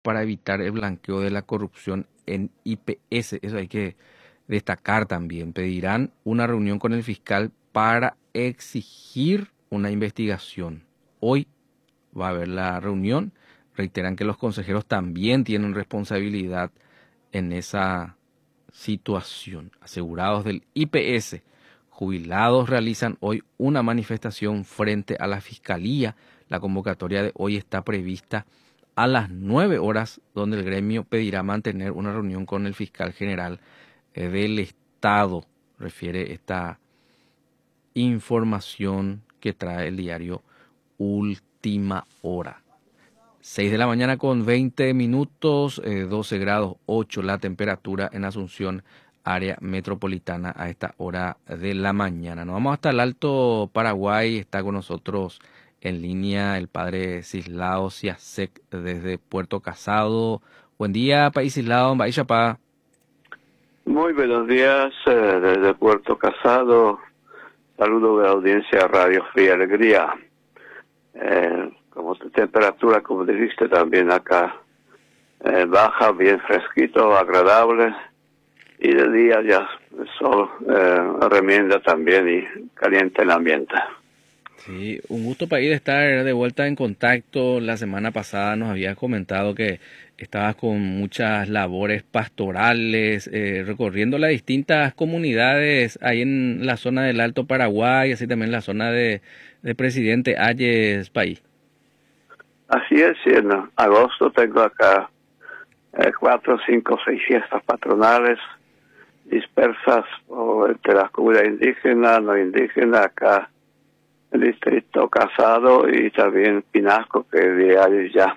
para evitar el blanqueo de la corrupción en IPS. Eso hay que destacar también. Pedirán una reunión con el fiscal para exigir una investigación. Hoy va a haber la reunión. Reiteran que los consejeros también tienen responsabilidad en esa situación. Asegurados del IPS, jubilados realizan hoy una manifestación frente a la Fiscalía. La convocatoria de hoy está prevista a las 9 horas, donde el gremio pedirá mantener una reunión con el fiscal general del Estado. Refiere esta información que trae el diario Última Hora. 6 de la mañana con 20 minutos, 12 grados 8 la temperatura en Asunción, área metropolitana a esta hora de la mañana. Nos vamos hasta el Alto Paraguay, está con nosotros en línea el padre Cislao Ciasek desde Puerto Casado. Buen día, país Cislao, Baixapá. Muy buenos días desde Puerto Casado. Saludo de la audiencia Radio Fría Alegría. Como temperatura, como dijiste, también acá baja, bien fresquito, agradable. Y de día ya el sol remienda también y calienta el ambiente. Sí, un gusto para ir a estar de vuelta en contacto. La semana pasada nos habías comentado que estabas con muchas labores pastorales, recorriendo las distintas comunidades ahí en la zona del Alto Paraguay, así también en la zona de Presidente Hayes País. Así es, y en agosto tengo acá 4, 5, 6 fiestas patronales dispersas entre las comunidades indígenas, no indígenas, acá el distrito Casado y también Pinasco, que es de años ya.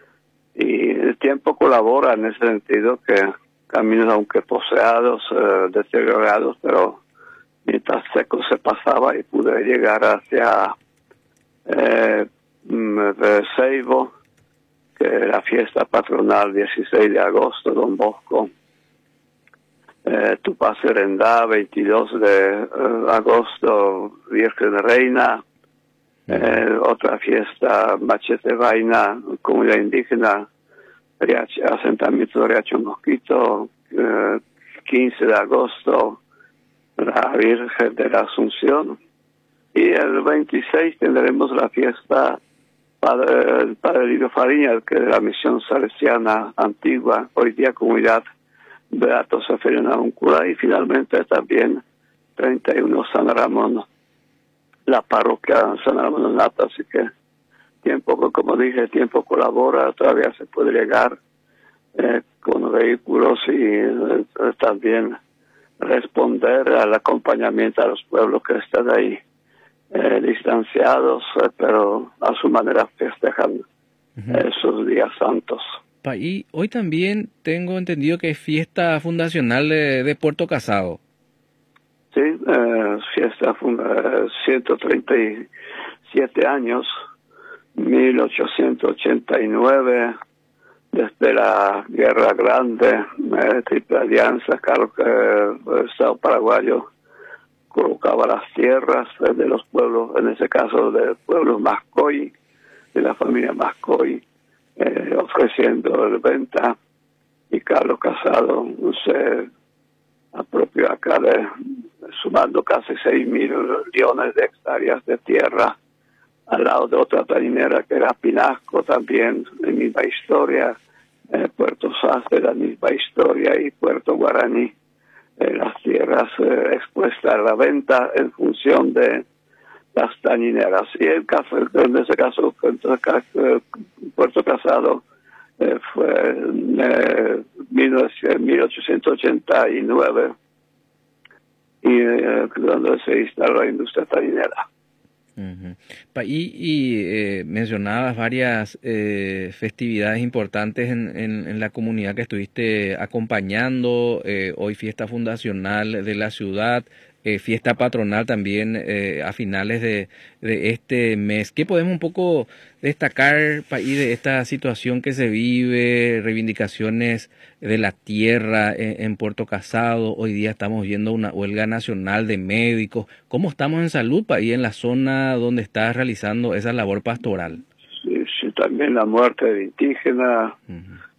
Y el tiempo colabora en ese sentido, que caminos aunque poseados, deteriorados, pero mientras seco se pasaba y pude llegar hacia Seibo, que es la fiesta patronal 16 de agosto, Don Bosco. Tupá Serendá, 22 de agosto, Virgen Reina. Otra fiesta, Machete Vaina, comunidad indígena, asentamiento de Riacho Mosquito, 15 de agosto, la Virgen de la Asunción. Y el 26 tendremos la fiesta el Padre Lidio Fariña, que es de la Misión Salesiana Antigua, hoy día comunidad Beato Seferino Avuncula, y finalmente también 31 San Ramón, la parroquia San Ramón de Nata. Así que tiempo, como dije, tiempo colabora, todavía se puede llegar con vehículos y también responder al acompañamiento a los pueblos que están ahí distanciados, pero a su manera festejan esos días santos. Y hoy también tengo entendido que es fiesta fundacional de Puerto Casado. Sí, fiesta 137 años, 1889, desde la Guerra Grande, Triple Alianza, el Estado paraguayo colocaba las tierras de los pueblos, en ese caso del pueblo Mascoy, de la familia Mascoy, ofreciendo el venta, y Carlos Casado se apropió acá sumando casi 6 millones de hectáreas de tierra al lado de otra tarinera que era Pinasco, también la misma historia, Puerto Sastre, la misma historia, y Puerto Guaraní, las tierras expuestas a la venta en función de las tañineras. Y el caso, en ese caso, Puerto Casado fue en 1889, y donde se instaló la industria tañinera. Y mencionabas varias festividades importantes en la comunidad que estuviste acompañando, hoy fiesta fundacional de la ciudad, fiesta patronal también a finales de este mes. ¿Qué podemos un poco destacar de esta situación que se vive, reivindicaciones de la tierra en Puerto Casado? Hoy día estamos viendo una huelga nacional de médicos. ¿Cómo estamos en salud en la zona donde estás realizando esa labor pastoral? Sí, también la muerte de indígenas,